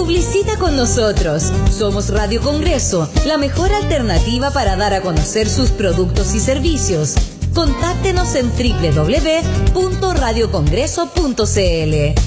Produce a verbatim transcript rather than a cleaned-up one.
Publicita con nosotros. Somos Radio Congreso, la mejor alternativa para dar a conocer sus productos y servicios. Contáctenos en doble u doble u doble u punto radio congreso punto c l.